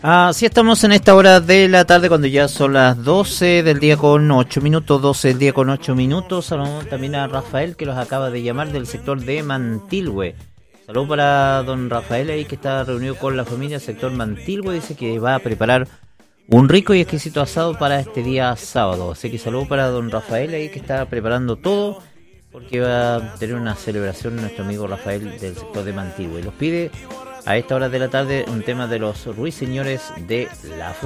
Así estamos en esta hora de la tarde, cuando ya son las 12 del día con 8 minutos, 12 del día con 8 minutos. Saludamos también a Rafael, que los acaba de llamar del sector de Mantilhue. Saludos para don Rafael ahí, que está reunido con la familia del sector Mantilhue. Dice que va a preparar un rico y exquisito asado para este día sábado. Así que saludos para don Rafael ahí, que está preparando todo, porque va a tener una celebración nuestro amigo Rafael del sector de Mantilhue. Los pide a esta hora de la tarde un tema de los ruiseñores de la